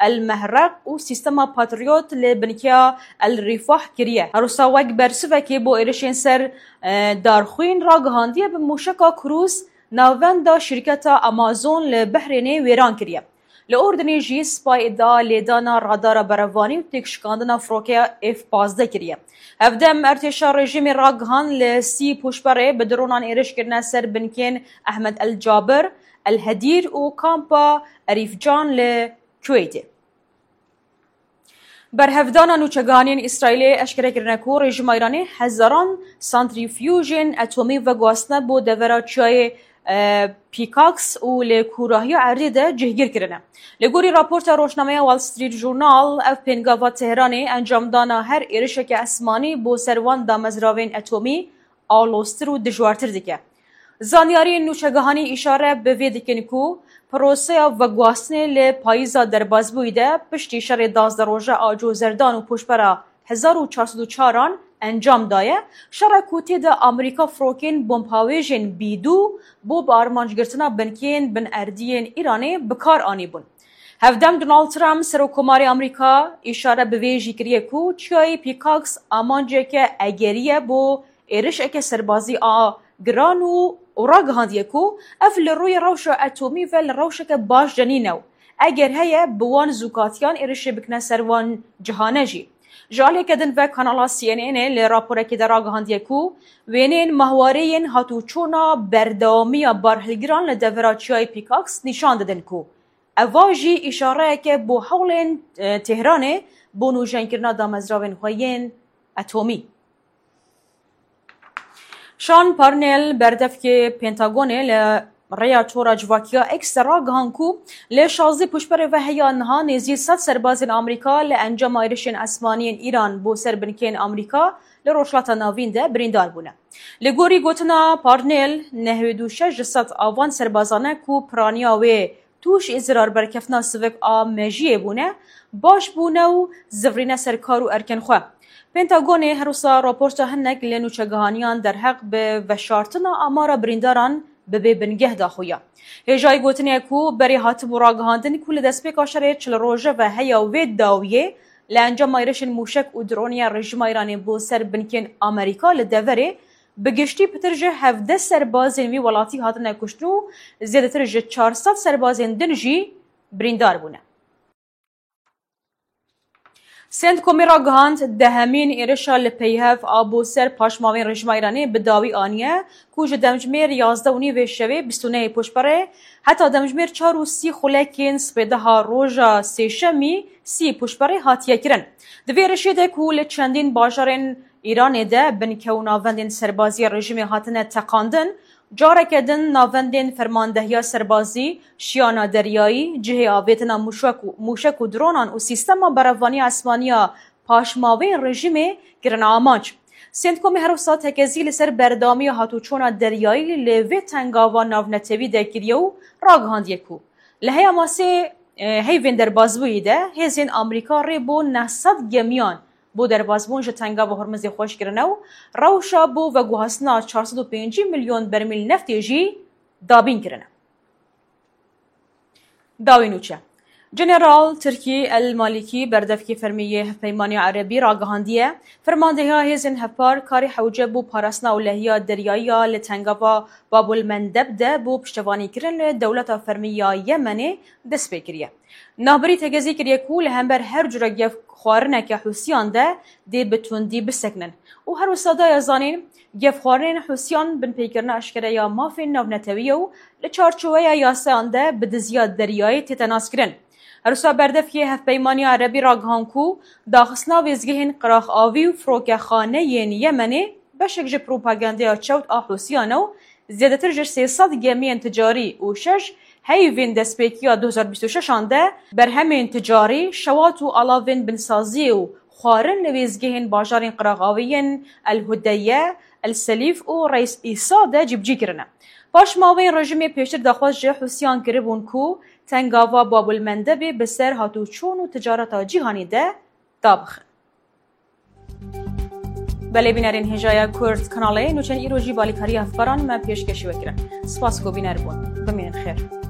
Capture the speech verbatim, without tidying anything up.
المهرق و سیستما پاتریوت لبنکیا الرفاه کریه. هروسا وک برسوه که با ایرشین سر دارخوین را گهاندیه به موشکا کروز ناوند شرکت آمازون لبحرینه ویران کریه. لأردنی جی سپای دا لیدانا رادار بروانی و تکشکاندنا فروکیا اف پازده کریه. هفدم ارتشا رژیم را گهان لسی پوشبره بدرونان ایرش کرنا سر بنکین احمد الجابر الهدیر و کامپا اریف جان لکویته. بر هفدانا نوچگانین اسرائیلی اشکره کرنه که رژیم ایرانی هزاران سانتریفیوژن اتمی و گواسنه بو دورا چای پیکاکس و لکوراهی عردی ده جهگیر کرنه. لگوری راپورت روشنامه وال استریت جورنال اف پنگاوا تهرانی انجام دانا هر ایرشک اسمانی بو سروان دا مزراوین اتمی آلوستر و دجوارتر دیگه. زانیاری نوچگهانی اشاره به ویدکن کو پروسه و گواسنه ل پاییزا در بازبویده پشتی شر دازده روژه آجو زردان و پشپرا هزار و چهارصد و چهار انجام دایه شر کوتی ده امریکا فروکین بمپاویژن بیدو بو بارمانج گرتنا بنکین بن اردین ایرانی بکار آنی بون. هفدم دونالد ترامپ سروکماری امریکا اشاره به ویژی کریه کو چای پیکاکس آمانجه که اگریه بو ایرش اک سربازی آ گرانو و گهاندیه کو افل روی روش اتمی و روش که باش جنینو اگر هیا بوان زوکاتیان ایرش بکنه سروان جهانه جی. جالی کدن و کانالا سی ان ان لراپوره که در گهاندیه کو وینین مهوارین هاتو چونا بردامی بارهلگران لدوراچیای پیکاکس نشان دادن کو. اواجی اشاره که بو حول تهرانه بو نوجن کرنا دامزراوین خوین اتمی. شان پارنل بردف که پنتاگونه ل ریا چورا جواکیا اکسترا گهانکو ل شازی پشپره و هیا نها نزی صد سربازین آمریکا ل انجام ایرشین اسمانین ایران بو سر بنکین آمریکا ل روشلاتا ناوین ده بریندار بونه. لگوری گوتنا پارنل نهویدو شش صد آوان سربازانه کو پرانیا و توش ازرار برکفنا سوک آ مجیه بونه باش بونه و زفرینه سرکارو ارکن خواه. پنتاگون هروسا راپورت هنگ لنوچگهانیان در حق به وشارتنا آمارا برینداران به به بنگه داخویا. هجای گوتنه کو بری هاتب و راگهاندن کل دست به کاشره چل روژه و هیا وید داویه لانجام ایرشن موشک و درونیا رژیم ایرانی بو سر بنکین آمریکا لدوره بگشتی پترجه هفده سربازین وی ولاتی هاتنه کشتنو زیاده ترجه چهارصد سربازین دنجی بریندار بونه. سنت کومیرا گهاند دهمین ایرشا لپیهف آبو سر پاشماوین رژیم ایرانی بداوی آنیه کوج دمجمیر یازده و نیو شوی بیستونه پشپره حتی دمجمیر چار و سی خلکین سپیده ها روژا سیشمی سی پشپره هاتیه کرن. دوی رشیده کول چندین باجارین ایرانی ده بنکه و ناوندین سربازی رژیم هاتنه تقاندن جاره کدن ناوندین فرماندهیا سربازی شیانا دریایی جهه آویتنا موشک و درونان و سیستما بروانی اسمانیا پاشماوین رژیم گرن آمانج. سنتکومی هروسا تکزی لسر بردامی هاتوچونا دریایی لوی تنگاوا ناونتوی دکریه و راگهاندیه کو. لحی اماسه هیوین در بازبویی ده هزین امریکا ری بو نهصد گمیان بو در بازبون جتنگا و هرمزی خوش کرنو روشا بو و گوهسنا چهارصد و پنج میلیون برمیل نفتی جی دابین کرنه. داوینوچه جنرال ترکی المالکی بردفکی فرمیه هفپیمانی عربی را گهاندیه فرمانده ها هزین هفپار کاری حوجه بو پارسنا و لحیا دریایی لتنگا و بابو المندب ده بو پشتوانی کرن دولت فرمیه یمنی دست بکریه. نابری تگزی کریه کول همبر هر جرا گف خوارنه که حوسیان ده دی بتوندی بسکنن و هر وسادا یزانین گف خوارن حوسیان بن پیکرنا اشکره یا مافین نونتوی و لچارچوه یاسان ده بدزیاد دریایی تتناس کرن. هروسا بردفکی هفپیمانی عربی را گهانکو داخسنا ویزگهین قراخ آوی و فروک خانه ین یمنی بشک جه پروپاگانده چوت آحوسیانو زیادتر جه سیصد گمین تجاری و شش هیوین دسپیکیا دو هزار و بیست و شش آنده بر همین تجاری شوات و علاوین بنسازی و خوارن لویزگهین باجارین قراخ آویین الهدیه السلیف و رئیس ایسا ده جبجی کرنه. باش ماوین رژیم پیشتر دخواست جه حوسیان کربون کو تنگاوا بابو المندبی بسر هاتو چون و تجارتا جیهانی ده دابخن. بله بینارین هجایا کورد کاناله نوچن ایروژی بالیکاری افباران ما پیشکشی وکرن. سپاس کو بینار بون. بمینن خیر.